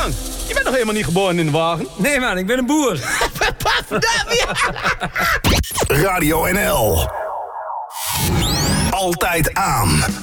Frank, je bent nog helemaal niet geboren in de wagen. Nee man, ik ben een boer. Radio NL. Altijd aan.